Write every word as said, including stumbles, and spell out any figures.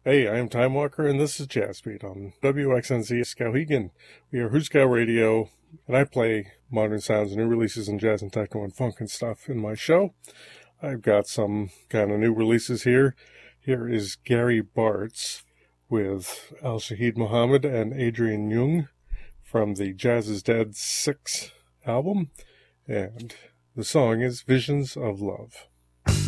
Hey, I am Time Walker, and this is Jazz Beat on W X N Z Skowhegan. We are Hooskow Radio, and I play modern sounds, new releases in jazz and techno and funk and stuff in my show. I've got some kind of new releases here. Here is Gary Bartz with Al Shahid Muhammad and Adrian Young from the Jazz is Dead six album, and the song is Visions of Love.